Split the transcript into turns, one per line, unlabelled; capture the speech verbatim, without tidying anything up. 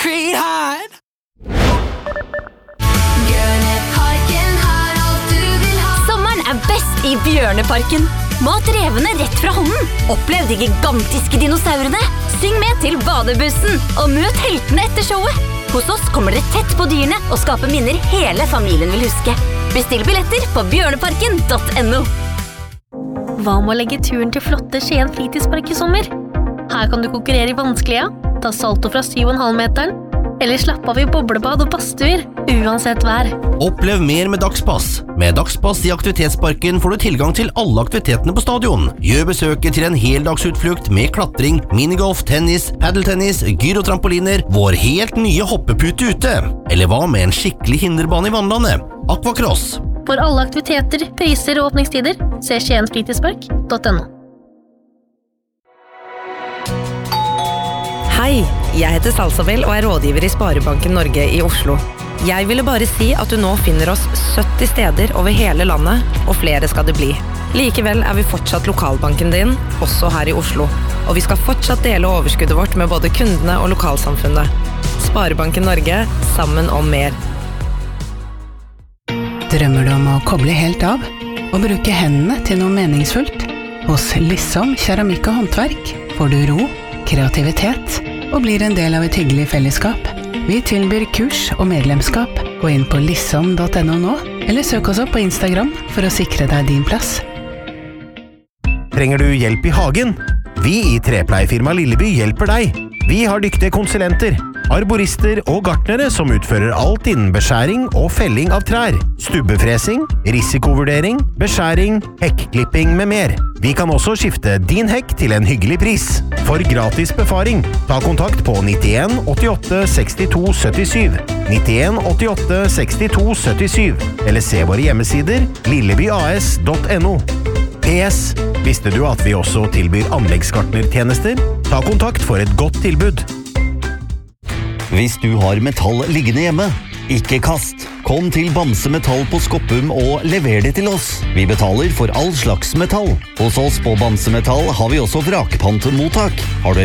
concrete heart.
Bjørneparken har alt du vil ha.
Sommeren er best i Bjørneparken. Mat revene rett fra hånden. Opplev de gigantiske dinosaurene. Syng med til badebussen, og møt heltene etter showet. Hos oss kommer dere tett på dyrene og skaper minner hele familien vil huske. Bestill billetter på bjørneparken punktum no.
Hva med å legge turen til flotte Skien fritidspark i sommer? Her kan du konkurrere i vanskelige, ta salto fra syv komma fem meteren, eller slappe av i boblebad og badstuer, uansett vær.
Opplev mer med Dagspass. Med Dagspass i aktivitetsparken får du tilgang til alle aktivitetene på stadion. Gjør besøket til en heldagsutflukt med klatring, minigolf, tennis, paddeltennis, gyrotrampoliner, vår helt nye hoppepute ute. Eller hva med en skikkelig hinderbane i vannlandet? Aquacross.
For alle aktiviteter, priser og åpningstider, se skien fritidspark punktum no.
Hei, jeg heter Salsabel og er rådgiver i Sparebanken Norge i Oslo. Jeg ville bare si at du nå finner oss sytti steder over hele landet, og flere skal det bli. Likevel er vi fortsatt lokalbanken din, også her i Oslo. Og vi skal fortsatt dele overskuddet vårt med både kundene og lokalsamfunnet. Sparebanken Norge, sammen om mer.
Drømmer du om å koble helt av og bruke hendene til noe meningsfullt? Hos Lissom keramikk og håndverk får du ro, kreativitet og blir en del av et hyggelig fellesskap. Vi tilbyr kurs og medlemskap. Gå inn på lissom punktum no nå, eller søk oss opp på Instagram for å sikre deg din plass.
Trenger du hjelp i hagen? Vi i Trepleiefirma Lilleby hjelper deg. Vi har dyktige konsulenter, arborister og gartnere som utfører alt innen beskjæring og felling av trær, stubbefresing, risikovurdering, beskjæring, hekklipping med mer. Vi kan også skifte din hekk til en hyggelig pris. For gratis befaring, ta kontakt på nittien åttiåtte sekstito syttisju, nittien åttiåtte sekstito syttisju, eller se våre hjemmesider lillebyas punktum no. P S. Visste du at vi også tilbyr anleggsgartnertjenester? Ta kontakt for et godt tilbud.
Hvis du har metall liggende hjemme, ikke kast. Kom til Bamse Metall på Skoppum og lever det til oss. Vi betaler for all slags metall. Hos oss på Bamse Metall har vi også vrakpantmottak. Har du